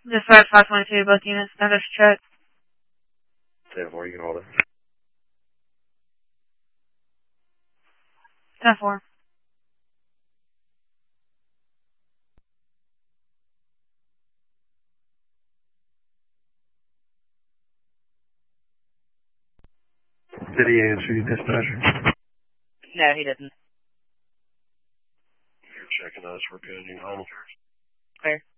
Dispatch 522, both units, status check. 10-4, you can hold it. 10-4. Did he answer you, dispatcher? No, he didn't. You're checking us for pending home. Clear.